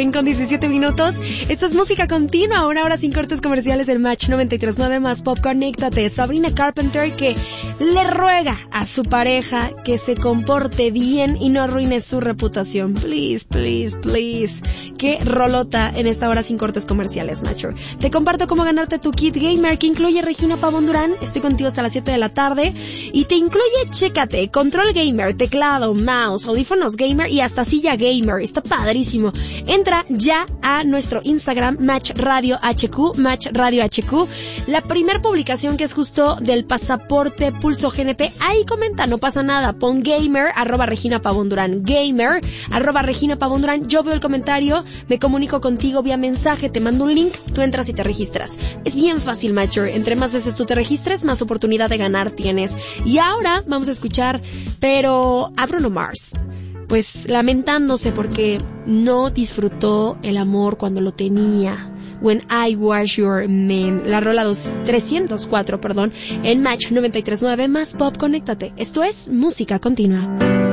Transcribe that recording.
7:17. Esto es música continua, una hora sin cortes comerciales en Match 93.9 más Pop. Conéctate. Sabrina Carpenter, que le ruega a su pareja que se comporte bien y no arruine su reputación. Please, please, please. Qué rolota en esta hora sin cortes comerciales, Nature. Te comparto cómo ganarte tu kit gamer, que incluye Regina Pavón Durán. Estoy contigo hasta las 7 de la tarde. Y te incluye, chécate, control gamer, teclado, mouse, audífonos gamer y hasta silla gamer. Está padrísimo. Entra ya a nuestro Instagram, Match Radio HQ, Match Radio HQ. La primer publicación, que es justo del pasaporte Pulso GNP, ahí comenta, no pasa nada. Pon gamer, @Regina Pavón Durán. Gamer, @Regina Pavón Durán. Yo veo el comentario, me comunico contigo vía mensaje, te mando un link, tú entras y te registras. Es bien fácil, Matcher. Entre más veces tú te registres, más oportunidad de ganar tienes. Y ahora vamos a escuchar, pero a Bruno Mars. Pues lamentándose porque no disfrutó el amor cuando lo tenía. When I Was Your Man. La rola 304, en Match 93.9 más Pop. Conéctate. Esto es música continua.